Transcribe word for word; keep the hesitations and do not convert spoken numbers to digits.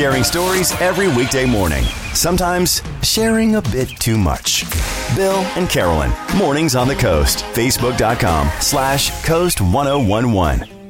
sharing stories every weekday morning. Sometimes sharing a bit too much. Bill and Carolyn, Mornings on the Coast. Facebook.com slash Coast1011.